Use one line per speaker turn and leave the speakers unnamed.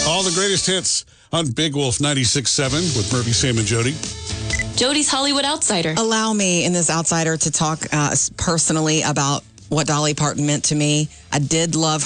All the greatest hits on Big Wolf 96.7 with Murphy, Sam, and Jody.
Jody's Hollywood Outsider.
Allow me in this Outsider to talk personally about what Dolly Parton meant to me. I did love